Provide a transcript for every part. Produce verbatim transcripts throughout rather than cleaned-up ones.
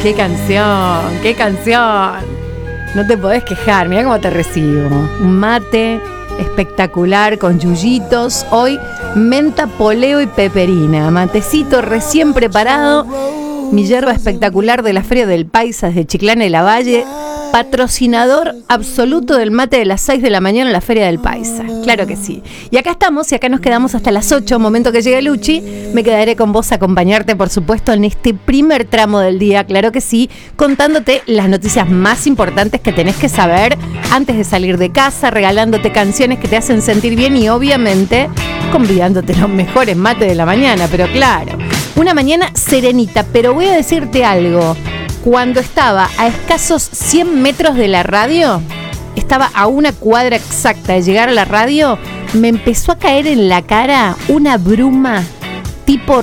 qué canción, qué canción. No te podés quejar, mirá cómo te recibo. Un mate espectacular con yuyitos. Hoy menta, poleo y peperina. Matecito recién preparado. Mi yerba espectacular de la Feria del Paisa de Chiclana y Lavalle. Patrocinador absoluto del mate de las seis de la mañana en la Feria del Paisa. Claro que sí. Y acá estamos, y acá nos quedamos hasta las ocho, momento que llegue Luchi. Me quedaré con vos a acompañarte, por supuesto, en este primer tramo del día, claro que sí, contándote las noticias más importantes que tenés que saber antes de salir de casa, regalándote canciones que te hacen sentir bien y, obviamente, convidándote los mejores mates de la mañana. Pero claro, una mañana serenita, pero voy a decirte algo. Cuando estaba a escasos cien metros de la radio, estaba a una cuadra exacta de llegar a la radio, me empezó a caer en la cara una bruma tipo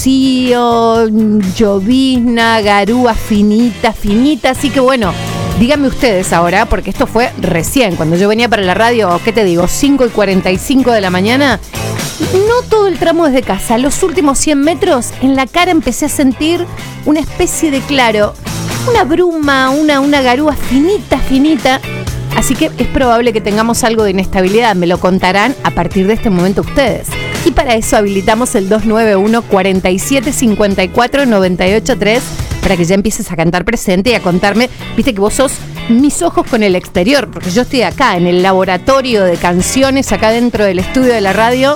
rocío, llovizna, garúa finita, finita. Así que bueno, díganme ustedes ahora, porque esto fue recién, cuando yo venía para la radio, ¿qué te digo? cinco y cuarenta y cinco de la mañana. No todo el tramo desde casa, los últimos cien metros, en la cara empecé a sentir una especie de claro, una bruma, una, una garúa finita, finita. Así que es probable que tengamos algo de inestabilidad. Me lo contarán a partir de este momento ustedes. Y para eso habilitamos el dos nueve uno, cuatro siete, cinco cuatro, nueve ocho tres para que ya empieces a cantar presente y a contarme. Viste que vos sos mis ojos con el exterior, porque yo estoy acá en el laboratorio de canciones, acá dentro del estudio de la radio.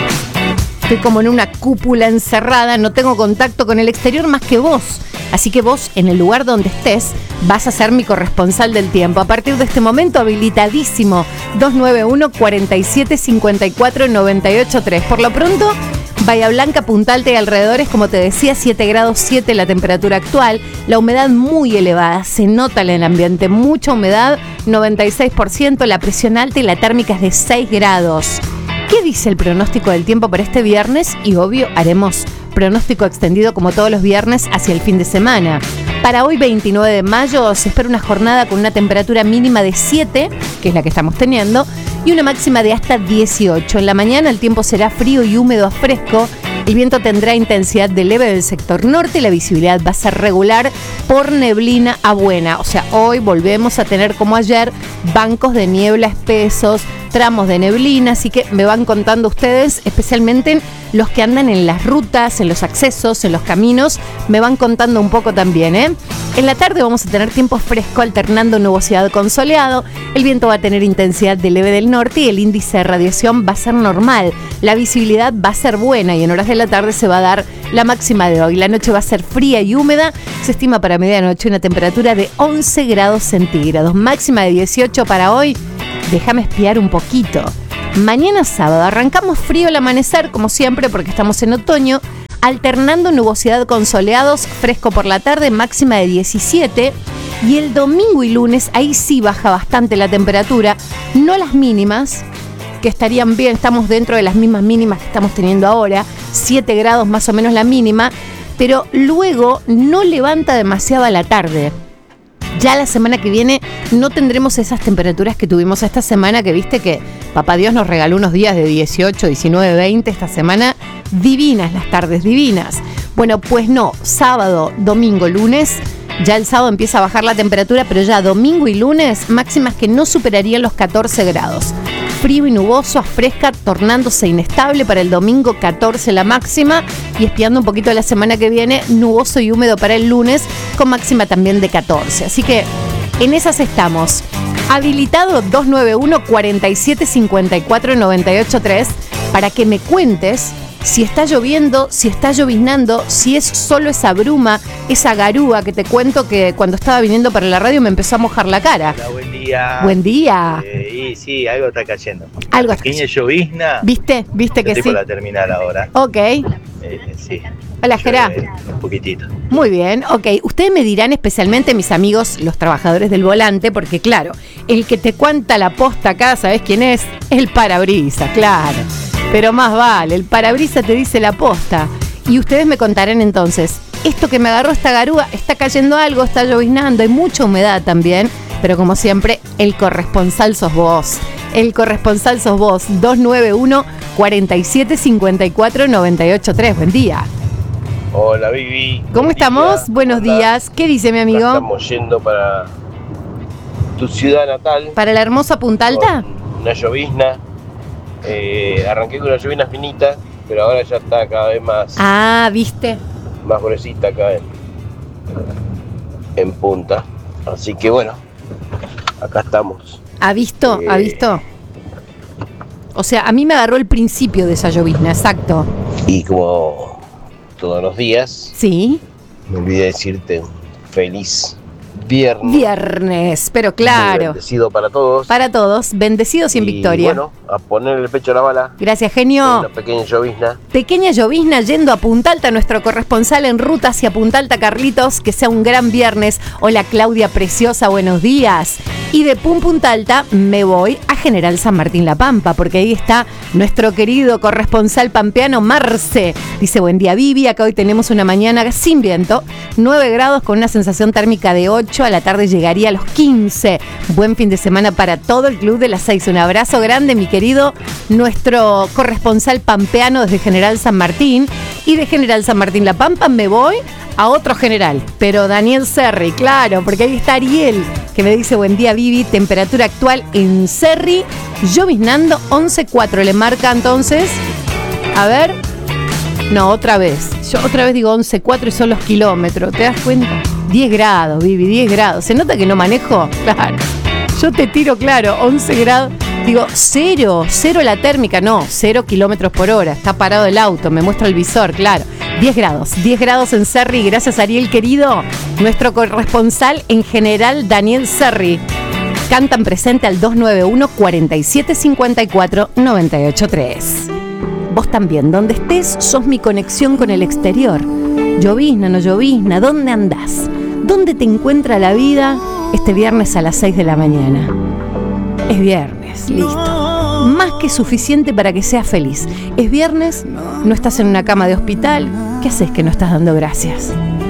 Estoy como en una cúpula encerrada, no tengo contacto con el exterior más que vos. Así que vos, en el lugar donde estés, vas a ser mi corresponsal del tiempo. A partir de este momento, habilitadísimo. dos nueve uno, cuatro siete, cinco cuatro, nueve ocho tres. Por lo pronto, Bahía Blanca, Punta Alta y alrededores, como te decía, siete grados siete la temperatura actual. La humedad muy elevada, se nota en el ambiente. Mucha humedad, noventa y seis por ciento. La presión alta y la térmica es de seis grados. ¿Qué dice el pronóstico del tiempo para este viernes? Y obvio, haremos pronóstico extendido como todos los viernes hacia el fin de semana. Para hoy, veintinueve de mayo, se espera una jornada con una temperatura mínima de siete, que es la que estamos teniendo, y una máxima de hasta dieciocho. En la mañana el tiempo será frío y húmedo a fresco. El viento tendrá intensidad de leve del sector norte y la visibilidad va a ser regular por neblina a buena. O sea, hoy volvemos a tener, como ayer, bancos de niebla espesos, tramos de neblina, así que me van contando ustedes, especialmente los que andan en las rutas, en los accesos, en los caminos, me van contando un poco también, ¿eh? En la tarde vamos a tener tiempo fresco alternando nubosidad con soleado, el viento va a tener intensidad de leve del norte y el índice de radiación va a ser normal, la visibilidad va a ser buena y en horas de la tarde se va a dar la máxima de hoy. La noche va a ser fría y húmeda, se estima para medianoche una temperatura de once grados centígrados, máxima de dieciocho para hoy. Déjame espiar un poquito. Mañana sábado arrancamos frío al amanecer, como siempre, porque estamos en otoño, alternando nubosidad con soleados, fresco por la tarde, máxima de diecisiete. Y el domingo y lunes, ahí sí baja bastante la temperatura, no las mínimas, que estarían bien, estamos dentro de las mismas mínimas que estamos teniendo ahora, siete grados más o menos la mínima, pero luego no levanta demasiado a la tarde. Ya la semana que viene no tendremos esas temperaturas que tuvimos esta semana, que viste que Papá Dios nos regaló unos días de dieciocho, diecinueve, veinte esta semana. Divinas las tardes, divinas. Bueno, pues no, sábado, domingo, lunes, ya el sábado empieza a bajar la temperatura, pero ya domingo y lunes, máximas que no superarían los catorce grados. Frío y nuboso, a fresca, tornándose inestable para el domingo, catorce la máxima, y espiando un poquito la semana que viene, nuboso y húmedo para el lunes, con máxima también de catorce. Así que en esas estamos. Habilitado dos nueve uno, cuatro siete, cinco cuatro, nueve ocho tres para que me cuentes si está lloviendo, si está lloviznando, si es solo esa bruma, esa garúa que te cuento que cuando estaba viniendo para la radio me empezó a mojar la cara. Hola, buen día. Buen día. Eh, y sí, algo está cayendo. Algo Pequeña llovizna. ¿Viste? ¿Viste que sí? Estoy por la terminal ahora. Ok. Eh, sí. Hola, Gerá. Un poquitito. Muy bien, ok. Ustedes me dirán, especialmente mis amigos, los trabajadores del volante, porque claro, el que te cuenta la posta acá, ¿sabés quién es? El parabrisas, claro. Pero más vale, el parabrisas te dice la posta. Y ustedes me contarán entonces, esto que me agarró esta garúa, está cayendo algo, está lloviznando, hay mucha humedad también, pero como siempre, el corresponsal sos vos. El corresponsal sos vos, dos nueve uno, cuatro siete, cinco cuatro, nueve ocho tres. Buen día. Hola, Vivi. ¿Cómo Buen estamos? día. Buenos ¿Cómo días. ¿Qué dice mi andás? amigo? Acá estamos yendo para tu ciudad natal. ¿Para la hermosa Punta Alta? Con una llovizna. Eh, arranqué con una llovizna finita, pero ahora ya está cada vez más, Ah, ¿viste? más gruesita acá en, en punta. Así que bueno, acá estamos. ¿Ha visto? Eh. ¿Ha visto? O sea, a mí me agarró el principio de esa llovizna, exacto. Y como todos los días, Sí. me olvidé decirte un feliz viernes. Viernes, pero Muy claro. bendecido para todos. Para todos, bendecidos y en victoria. Bueno, a poner el pecho a la bala. Gracias, Con genio. una pequeña llovizna. Pequeña llovizna yendo a Punta Alta, nuestro corresponsal en ruta hacia Punta Alta, Carlitos, que sea un gran viernes. Hola Claudia preciosa, buenos días. Y de Pum Punta Alta me voy a General San Martín La Pampa, porque ahí está nuestro querido corresponsal pampeano Marce. Dice, buen día Vivi, acá hoy tenemos una mañana sin viento, nueve grados con una sensación térmica de ocho, a la tarde llegaría a los quince. Buen fin de semana para todo el Club de las seis. Un abrazo grande, mi querido, nuestro corresponsal pampeano desde General San Martín. Y de General San Martín La Pampa me voy a otro general, pero Daniel Cerri, claro, porque ahí está Ariel, que me dice, buen día Vivi, temperatura actual en Cerri, lloviznando once cuatro, le marca entonces, a ver, no, otra vez, yo otra vez digo once cuatro y son los kilómetros, ¿te das cuenta? diez grados, Vivi, diez grados, ¿se nota que no manejo? Claro, yo te tiro claro, once grados, digo, cero, cero la térmica, no, cero kilómetros por hora, está parado el auto, me muestra el visor, claro. diez grados, diez grados en Cerri, gracias Ariel querido, nuestro corresponsal en general Daniel Cerri. Cantan presente al dos nueve uno, cuatro siete cinco cuatro, nueve ocho tres. Vos también, donde estés, sos mi conexión con el exterior. Llovizna, no llovizna, ¿dónde andás? ¿Dónde te encuentra la vida este viernes a las seis de la mañana? Es viernes, listo. Más que suficiente para que seas feliz. Es viernes, no estás en una cama de hospital. ¿Qué haces que no estás dando gracias?